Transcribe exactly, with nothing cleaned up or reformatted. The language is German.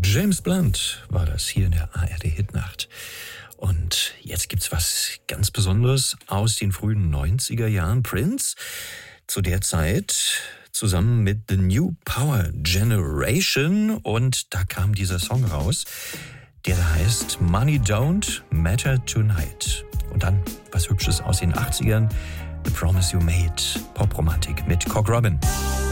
James Blunt war das hier in der A R D-Hitnacht. Und jetzt gibt's was ganz Besonderes aus den frühen neunziger Jahren. Prince, zu der Zeit zusammen mit The New Power Generation. Und da kam dieser Song raus, der da heißt Money Don't Matter Tonight. Und dann was Hübsches aus den achtzigern. The Promise You Made, Popromantik mit Cock Robin.